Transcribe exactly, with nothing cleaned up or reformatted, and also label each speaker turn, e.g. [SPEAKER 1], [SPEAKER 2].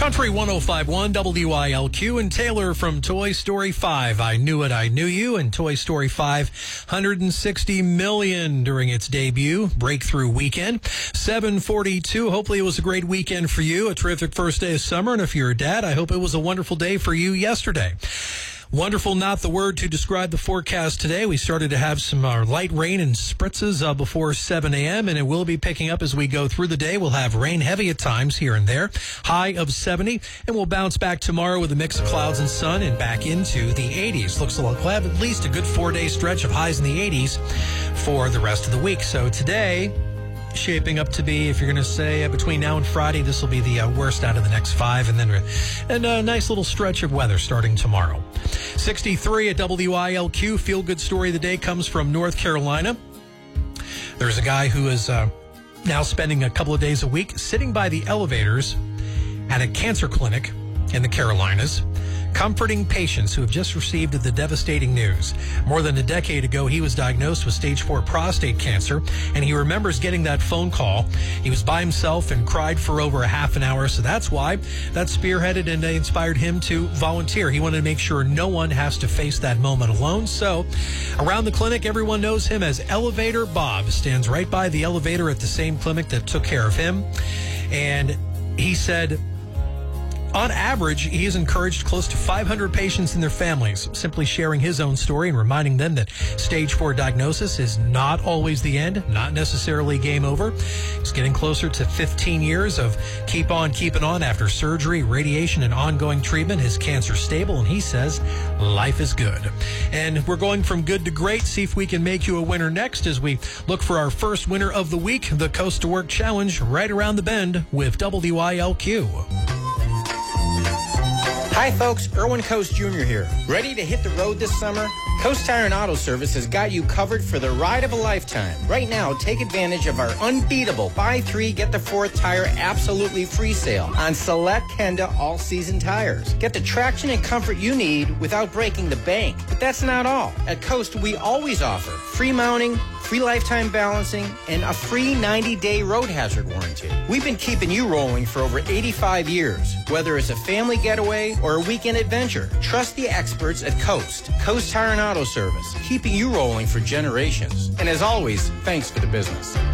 [SPEAKER 1] Country one oh five point one W I L Q and Taylor from Toy Story five. I Knew It, I Knew You, and Toy Story five, one hundred sixty million during its debut, breakthrough weekend. seven forty-two. Hopefully it was a great weekend for you, a terrific first day of summer, and if you're a dad, I hope it was a wonderful day for you yesterday. Wonderful, not the word to describe the forecast today. We started to have some uh, light rain and spritzes uh, before seven a.m., and it will be picking up as we go through the day. We'll have rain heavy at times here and there, high of seventy, and we'll bounce back tomorrow with a mix of clouds and sun and back into the eighties. Looks like we'll have at least a good four-day stretch of highs in the eighties for the rest of the week. So today, shaping up to be, if you're going to say uh, between now and Friday, this will be the uh, worst out of the next five, and then uh, and a nice little stretch of weather starting tomorrow. sixty-three at W I L Q. Feel good story of the day comes from North Carolina. There's a guy who is uh, now spending a couple of days a week sitting by the elevators at a cancer clinic in the Carolinas, comforting patients who have just received the devastating news. More than a decade ago, he was diagnosed with stage four prostate cancer, and he remembers getting that phone call. He was by himself and cried for over a half an hour, so that's why that spearheaded and inspired him to volunteer. He wanted to make sure no one has to face that moment alone. So around the clinic, everyone knows him as Elevator Bob. Stands right by the elevator at the same clinic that took care of him. And he said, on average, he has encouraged close to five hundred patients and their families, simply sharing his own story and reminding them that stage four diagnosis is not always the end, not necessarily game over. He's getting closer to fifteen years of keep on keeping on after surgery, radiation, and ongoing treatment. His cancer's stable, and he says life is good. And we're going from good to great. See if we can make you a winner next as we look for our first winner of the week, the Coast to Work Challenge, right around the bend with W I L Q.
[SPEAKER 2] Hi folks, Erwin Coast Junior here. Ready to hit the road this summer? Coast Tire and Auto Service has got you covered for the ride of a lifetime. Right now, take advantage of our unbeatable buy three, get the fourth tire absolutely free sale on select Kenda all-season tires. Get the traction and comfort you need without breaking the bank. But that's not all. At Coast, we always offer free mounting, free lifetime balancing, and a free ninety-day road hazard warranty. We've been keeping you rolling for over eighty-five years. Whether it's a family getaway or a weekend adventure, trust the experts at Coast. Coast Tire and Auto Service, keeping you rolling for generations. And as always, thanks for the business.